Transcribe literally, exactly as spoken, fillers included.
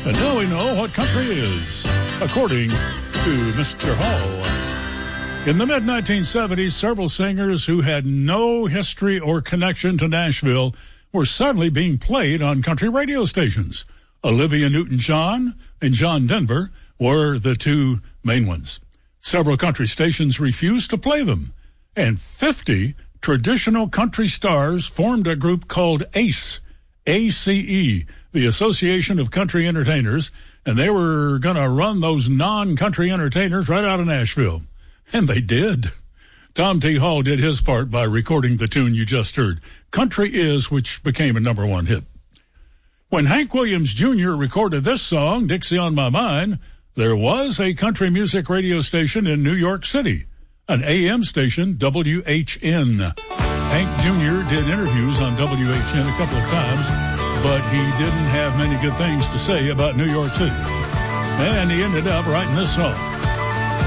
And now we know what country is, according to Mister Hall. In the mid nineteen seventies, several singers who had no history or connection to Nashville were suddenly being played on country radio stations. Olivia Newton-John and John Denver were the two main ones. Several country stations refused to play them, and fifty traditional country stars formed a group called ACE, A C E, the Association of Country Entertainers, and they were going to run those non-country entertainers right out of Nashville. And they did. Tom T. Hall did his part by recording the tune you just heard, Country Is, which became a number one hit. When Hank Williams Junior recorded this song, Dixie on My Mind, there was a country music radio station in New York City, an A M station, W H N. Hank Junior did interviews on W H N a couple of times, but he didn't have many good things to say about New York City. And he ended up writing this song.